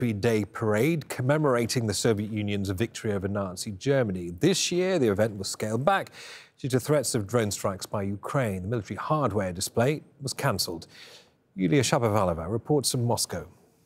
Day parade commemorating the Soviet Union's victory over Nazi Germany. This year, the event was scaled back due to threats of drone strikes by Ukraine. The military hardware display was cancelled. Yulia Shapovalova reports from Moscow.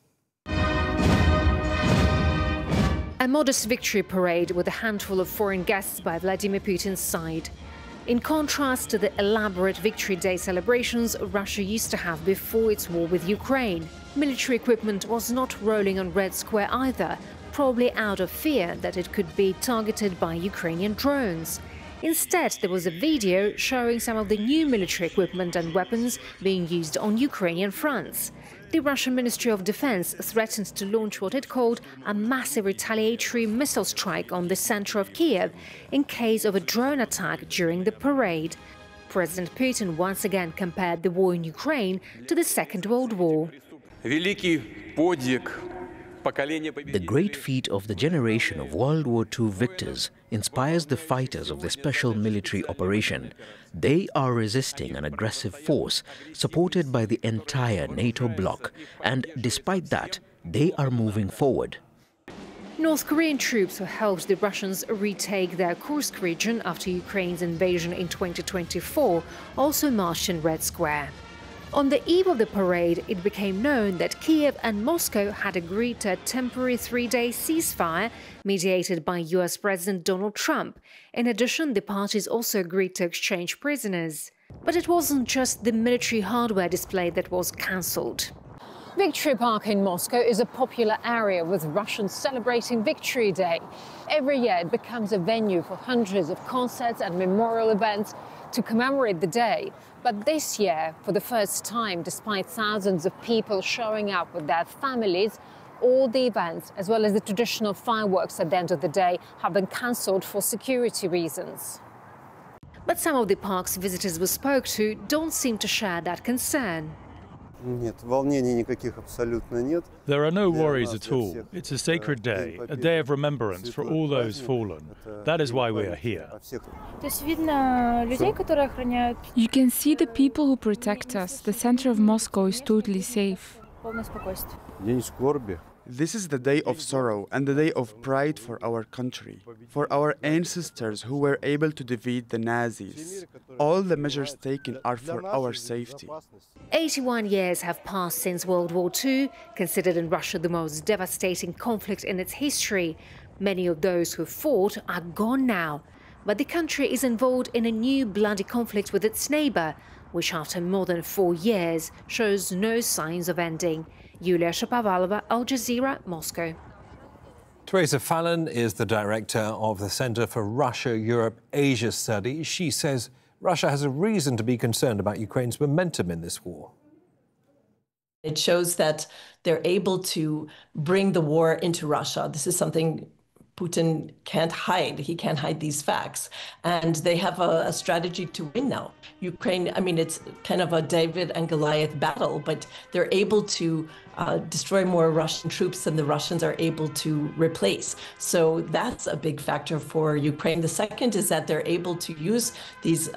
A modest victory parade with a handful of foreign guests by Vladimir Putin's side. In contrast to the elaborate Victory Day celebrations Russia used to have before its war with Ukraine, military equipment was not rolling on Red Square either, probably out of fear that it could be targeted by Ukrainian drones. Instead, there was a video showing some of the new military equipment and weapons being used on Ukrainian fronts. The Russian Ministry of Defense threatened to launch what it called a massive retaliatory missile strike on the center of Kiev in case of a drone attack during the parade. President Putin once again compared the war in Ukraine to the Second World War. The great feat of the generation of World War II victors inspires the fighters of the special military operation. They are resisting an aggressive force supported by the entire NATO bloc, and despite that, they are moving forward. North Korean troops who helped the Russians retake their Kursk region after Ukraine's invasion in 2024 also marched in Red Square. On the eve of the parade, it became known that Kiev and Moscow had agreed to a temporary 3-day ceasefire mediated by US President Donald Trump. In addition, the parties also agreed to exchange prisoners. But it wasn't just the military hardware display that was cancelled. Victory Park in Moscow is a popular area with Russians celebrating Victory Day. Every year it becomes a venue for hundreds of concerts and memorial events to commemorate the day. But this year, for the first time, despite thousands of people showing up with their families, all the events, as well as the traditional fireworks at the end of the day, have been cancelled for security reasons. But some of the park's visitors we spoke to don't seem to share that concern. There are no worries at all. It's a sacred day, a day of remembrance for all those fallen. That is why we are here. You can see the people who protect us. The center of Moscow is totally safe. This is the day of sorrow and the day of pride for our country, for our ancestors who were able to defeat the Nazis. All the measures taken are for our safety. 81 years have passed since World War II, considered in Russia the most devastating conflict in its history. Many of those who fought are gone now. But the country is involved in a new bloody conflict with its neighbour, which after more than 4 years shows no signs of ending. Yulia Shapovalova, Al Jazeera, Moscow. Teresa Fallon is the director of the Center for Russia-Europe-Asia Studies. She says Russia has a reason to be concerned about Ukraine's momentum in this war. It shows that they're able to bring the war into Russia. This is something Putin can't hide. He can't hide these facts. And they have a strategy to win now. Ukraine, I mean, it's kind of a David and Goliath battle, but they're able to destroy more Russian troops than the Russians are able to replace. So that's a big factor for Ukraine. The second is that they're able to use these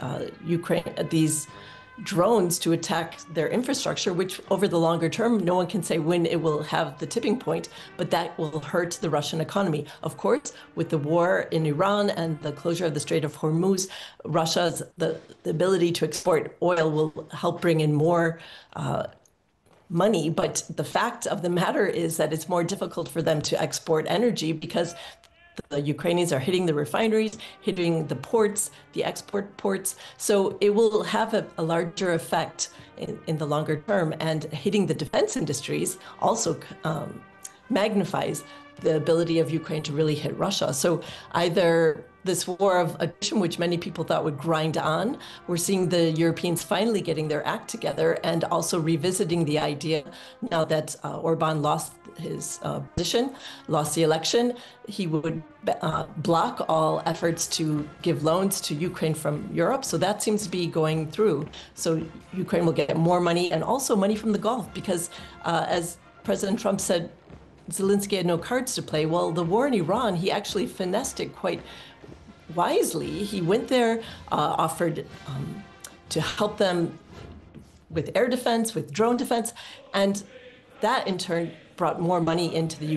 drones to attack their infrastructure, which over the longer term, no one can say when it will have the tipping point, but that will hurt the Russian economy. Of course, with the war in Iran and the closure of the Strait of Hormuz, Russia's the ability to export oil will help bring in more money. But the fact of the matter is that it's more difficult for them to export energy because the Ukrainians are hitting the refineries, hitting the ports, the export ports. So it will have a larger effect in the longer term, and hitting the defense industries also magnifies the ability of Ukraine to really hit Russia. So either this war of attrition, which many people thought would grind on, we're seeing the Europeans finally getting their act together and also revisiting the idea now that Orban lost his position, lost the election, he would block all efforts to give loans to Ukraine from Europe. So that seems to be going through. So Ukraine will get more money and also money from the Gulf because as President Trump said, Zelensky had no cards to play. Well, the war in Iran, he actually finessed it quite wisely. He went there, offered to help them with air defense, with drone defense, and that in turn brought more money into the